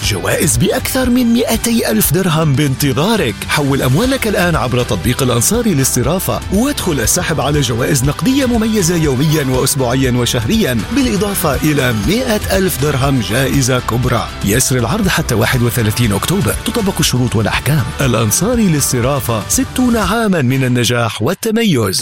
جوائز بأكثر من 200,000 درهم بانتظارك. حول أموالك الآن عبر تطبيق الأنصاري للصرافة وادخل السحب على جوائز نقدية مميزة يوميا وأسبوعيا وشهريا، بالإضافة إلى 100,000 درهم جائزة كبرى. يسر العرض حتى 31 أكتوبر. تطبق الشروط والأحكام. الأنصاري للصرافة، 60 عاما من النجاح والتميز.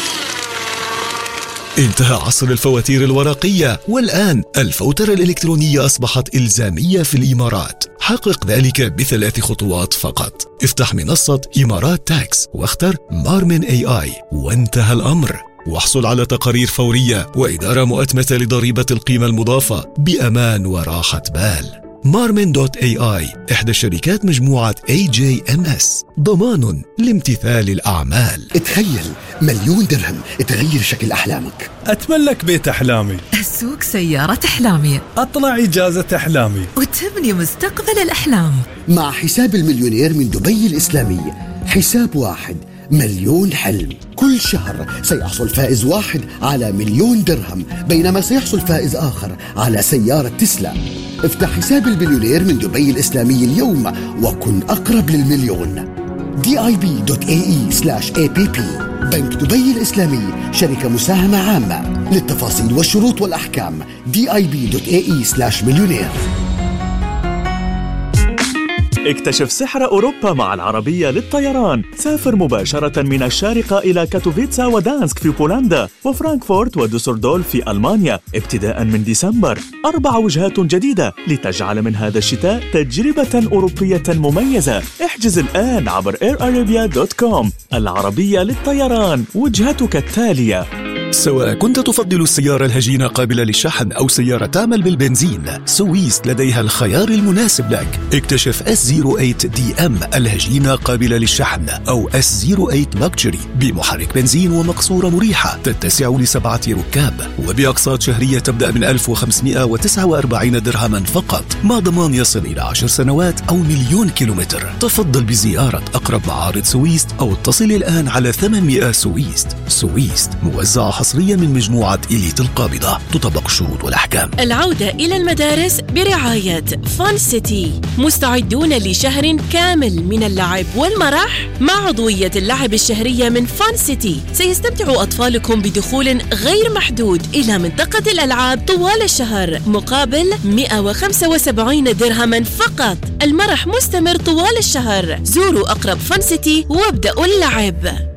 انتهى عصر الفواتير الورقية، والآن الفوترة الإلكترونية أصبحت إلزامية في الإمارات. حقق ذلك ب3 خطوات فقط. افتح منصة إمارات تاكس واختر مارمن AI وانتهى الأمر. واحصل على تقارير فورية وإدارة مؤتمتة لضريبة القيمة المضافة بأمان وراحة بال. Marmen.ai إحدى شركات مجموعة AJMS، ضمان لامتثال الأعمال. تخيل 1,000,000 درهم تغير شكل أحلامك. أتملك بيت أحلامي، أسوق سيارة أحلامي، أطلع إجازة أحلامي، وتبني مستقبل الأحلام. مع حساب المليونير من دبي الإسلامي، حساب واحد 1,000,000 حلم. كل شهر سيحصل فائز واحد على 1,000,000 درهم، بينما سيحصل فائز آخر على سيارة تسلا. افتح حساب المليونير من دبي الإسلامي اليوم وكن أقرب للمليون. dib.ae/app. بنك دبي الإسلامي، شركة مساهمة عامة. للتفاصيل والشروط والأحكام dib.ae/millionaire. اكتشف سحر أوروبا مع العربية للطيران. سافر مباشرة من الشارقة إلى كاتوفيتسا ودانسك في بولندا، وفرانكفورت ودوسردولف في ألمانيا ابتداء من ديسمبر. 4 وجهات جديدة لتجعل من هذا الشتاء تجربة أوروبية مميزة. احجز الآن عبر airarabia.com. العربية للطيران، وجهتك التالية. سواء كنت تفضل السيارة الهجينة قابلة للشحن أو سيارة تعمل بالبنزين، سويس لديها الخيار المناسب لك. اكتشف S08DM الهجينة قابلة للشحن، أو S08 Luxury بمحرك بنزين ومقصورة مريحة تتسع ل7 ركاب، وبأقساط شهرية تبدأ من 1,549 درهما فقط، مع ضمان يصل إلى 10 سنوات أو 1,000,000 كيلومتر. تفضل بزيارة أقرب معارض سويس أو اتصل الآن على 800 سويس. سويس موزعة حصريا من مجموعة إليت القابضة. تطبق الشروط والأحكام. العودة إلى المدارس برعاية فان سيتي. مستعدون لشهر كامل من اللعب والمرح مع عضوية اللعب الشهرية من فان سيتي. سيستمتع أطفالكم بدخول غير محدود إلى منطقة الألعاب طوال الشهر مقابل 175 درهما فقط. المرح مستمر طوال الشهر. زوروا أقرب فان سيتي وابدأوا اللعب.